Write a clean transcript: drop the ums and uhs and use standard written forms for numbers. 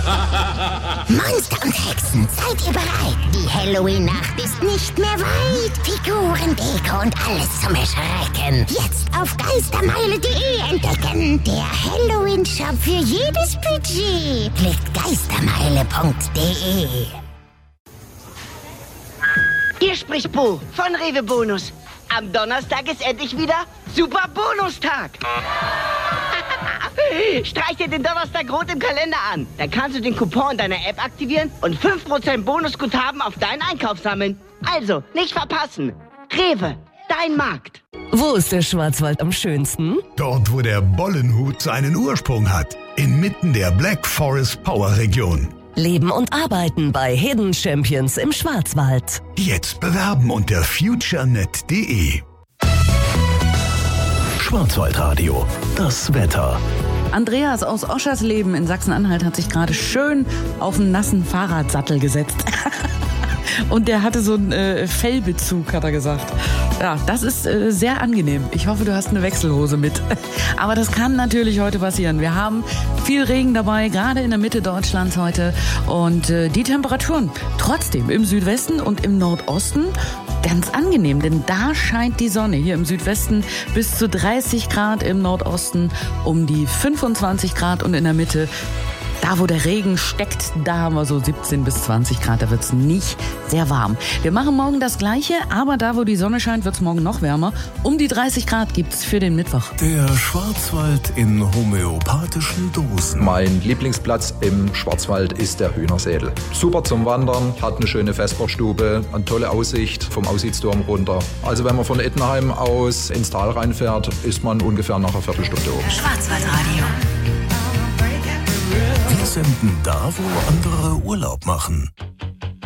Monster und Hexen, seid ihr bereit? Die Halloween-Nacht ist nicht mehr weit. Figuren, Deko und alles zum Erschrecken. Jetzt auf geistermeile.de entdecken. Der Halloween-Shop für jedes Budget. Klickt geistermeile.de. Hier spricht Bo von Rewe Bonus. Am Donnerstag ist endlich wieder Super Bonustag. Streich dir den Donnerstag rot im Kalender an. Dann kannst du den Coupon in deiner App aktivieren und 5% Bonusguthaben auf deinen Einkauf sammeln. Also, nicht verpassen. Rewe, dein Markt. Wo ist der Schwarzwald am schönsten? Dort, wo der Bollenhut seinen Ursprung hat. Inmitten der Black Forest Power Region. Leben und arbeiten bei Hidden Champions im Schwarzwald. Jetzt bewerben unter futurenet.de. Schwarzwaldradio, das Wetter. Andreas aus Oschersleben in Sachsen-Anhalt hat sich gerade schön auf einen nassen Fahrradsattel gesetzt. Und der hatte so einen Fellbezug, hat er gesagt. Ja, das ist sehr angenehm. Ich hoffe, du hast eine Wechselhose mit. Aber das kann natürlich heute passieren. Wir haben viel Regen dabei, gerade in der Mitte Deutschlands heute. Und die Temperaturen trotzdem im Südwesten und im Nordosten ganz angenehm, denn da scheint die Sonne. Hier im Südwesten bis zu 30 Grad, im Nordosten um die 25 Grad und in der Mitte, da wo der Regen steckt, da haben wir so 17 bis 20 Grad, da wird's nicht sehr warm. Wir machen morgen das Gleiche, aber da wo die Sonne scheint, wird's morgen noch wärmer. Um die 30 Grad gibt's für den Mittwoch. Der Schwarzwald in homöopathischen Dosen. Mein Lieblingsplatz im Schwarzwald ist der Hühnersädel. Super zum Wandern, hat eine schöne Vesperstube, eine tolle Aussicht vom Aussichtsturm runter. Also wenn man von Ettenheim aus ins Tal reinfährt, ist man ungefähr nach einer Viertelstunde oben. Schwarzwaldradio. Wir senden da, wo andere Urlaub machen.